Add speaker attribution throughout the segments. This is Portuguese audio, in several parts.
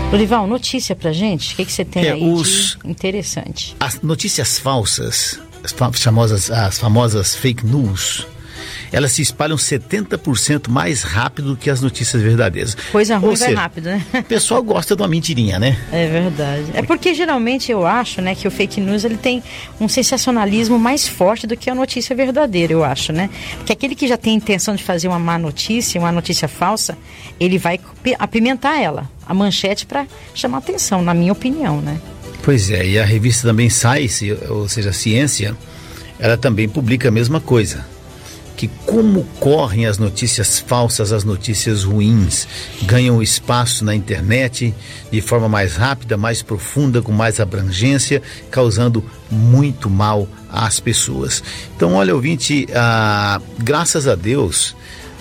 Speaker 1: Lorival, notícia pra gente? O que você tem aí de interessante?
Speaker 2: As notícias falsas, as famosas fake news, elas se espalham 70% mais rápido que as notícias verdadeiras.
Speaker 1: Coisa ruim vai rápido, né?
Speaker 2: O pessoal gosta de uma mentirinha, né?
Speaker 1: É verdade. É porque geralmente eu acho, né, que o fake news ele tem um sensacionalismo mais forte do que a notícia verdadeira, eu acho, né? Porque aquele que já tem a intenção de fazer uma má notícia, uma notícia falsa, ele vai apimentar ela, a manchete, para chamar atenção, na minha opinião, né?
Speaker 2: Pois é, e a revista também Science, ou seja, Ciência, ela também publica a mesma coisa. Que como correm as notícias falsas, as notícias ruins, ganham espaço na internet de forma mais rápida, mais profunda, com mais abrangência, causando muito mal às pessoas. Então, olha, ouvinte, graças a Deus,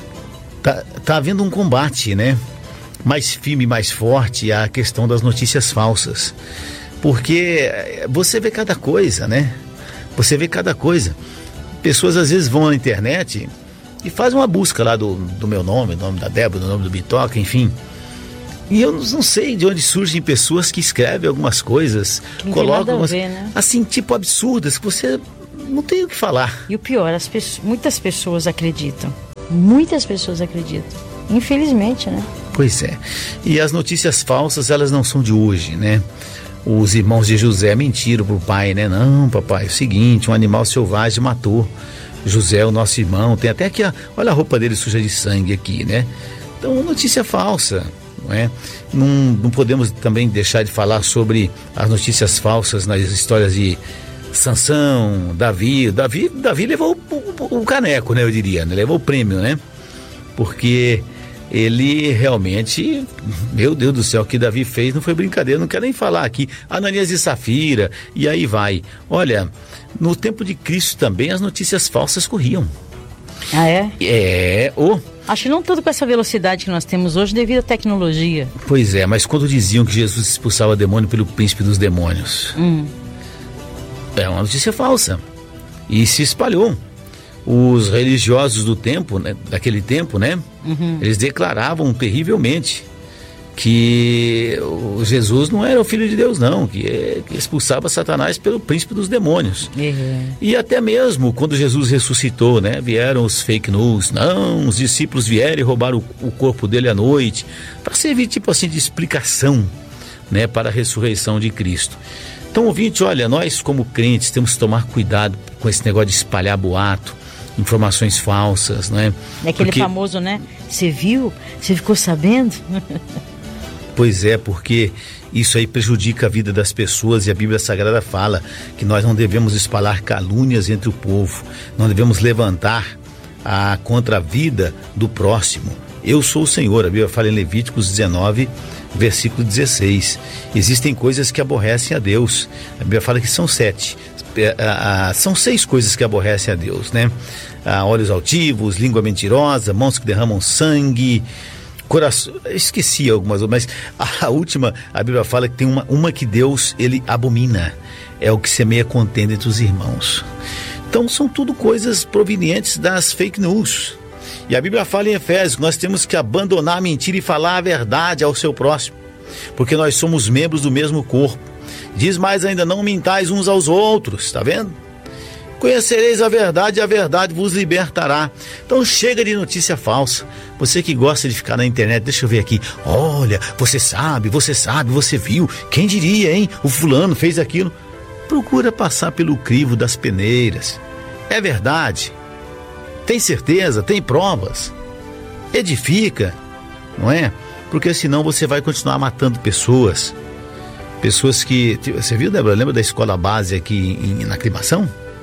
Speaker 2: tá havendo um combate, né? Mais firme, mais forte à questão das notícias falsas. Porque você vê cada coisa, né? Você vê cada coisa. Pessoas às vezes vão na internet e fazem uma busca lá do meu nome, do nome da Débora, do nome do Bitoca, enfim. E eu não sei de onde surgem pessoas que escrevem algumas coisas, colocam algumas, né? Assim, tipo absurdas, que você não tem o que falar.
Speaker 1: E o pior, muitas pessoas acreditam. Muitas pessoas acreditam. Infelizmente, né?
Speaker 2: Pois é. E as notícias falsas, elas não são de hoje, né? Os irmãos de José mentiram pro pai, né? Não, papai, é o seguinte, um animal selvagem matou José, o nosso irmão. Tem até aqui, olha a roupa dele suja de sangue aqui, né? Então, notícia falsa, não é? Não podemos também deixar de falar sobre as notícias falsas nas histórias de Sansão, Davi. Davi levou o caneco, né? Eu diria, né? Levou o prêmio, né? Porque ele realmente, meu Deus do céu, o que Davi fez não foi brincadeira, não quero nem falar aqui, Ananias e Safira, e aí vai. Olha, no tempo de Cristo também as notícias falsas corriam.
Speaker 1: Ah, é?
Speaker 2: Acho
Speaker 1: que não tudo com essa velocidade que nós temos hoje devido à tecnologia.
Speaker 2: Pois é, mas quando diziam que Jesus expulsava demônio pelo príncipe dos demônios, é uma notícia falsa, e se espalhou. Os religiosos do tempo, né, daquele tempo, né? Eles declaravam terrivelmente que o Jesus não era o Filho de Deus, não, que expulsava Satanás pelo príncipe dos demônios. E até mesmo quando Jesus ressuscitou, né? Vieram os fake news, não, os discípulos vieram e roubaram o corpo dele à noite, para servir tipo assim de explicação, né? Para a ressurreição de Cristo. Então, ouvinte, olha, nós como crentes temos que tomar cuidado com esse negócio de espalhar boato, informações falsas, né?
Speaker 1: É aquele famoso, né? Você viu? Você ficou sabendo?
Speaker 2: Pois é, porque isso aí prejudica a vida das pessoas, e a Bíblia Sagrada fala que nós não devemos espalhar calúnias entre o povo, não devemos levantar contra a vida do próximo. Eu sou o Senhor, a Bíblia fala em Levíticos 19, versículo 16. Existem coisas que aborrecem a Deus. A Bíblia fala que são 7. São 6 coisas que aborrecem a Deus, né? Olhos altivos, língua mentirosa, mãos que derramam sangue, coração. Esqueci algumas, mas a última, a Bíblia fala que tem uma que Deus, ele abomina. É o que semeia contenda entre os irmãos. Então são tudo coisas provenientes das fake news. E a Bíblia fala em Efésios que nós temos que abandonar a mentira e falar a verdade ao seu próximo, porque nós somos membros do mesmo corpo. Diz mais ainda, não mintais uns aos outros, tá vendo? Conhecereis a verdade e a verdade vos libertará. Então chega de notícia falsa. Você que gosta de ficar na internet, deixa eu ver aqui. Olha, você sabe, você viu. Quem diria, hein? O fulano fez aquilo. Procura passar pelo crivo das peneiras. É verdade? Tem certeza? Tem provas? Edifica, não é? Porque senão você vai continuar matando pessoas. Pessoas que... Você viu, Débora? Lembra da escola base aqui na Aclimação?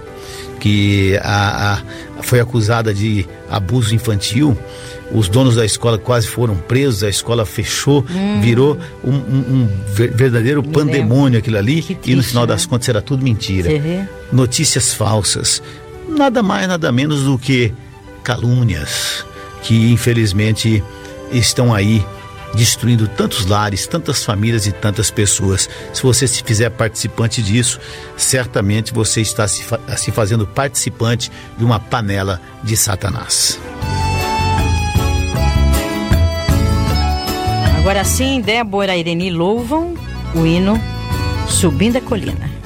Speaker 2: Que foi acusada de abuso infantil. Os donos da escola quase foram presos, a escola fechou, virou um verdadeiro pandemônio aquilo ali. Triste, e no final das contas era tudo mentira. Notícias falsas. Nada mais, nada menos do que calúnias que infelizmente estão aí destruindo tantos lares, tantas famílias e tantas pessoas. Se você se fizer participante disso, certamente você está se fazendo participante de uma panela de Satanás.
Speaker 1: Agora sim, Débora e Ireni louvam o hino Subindo a Colina.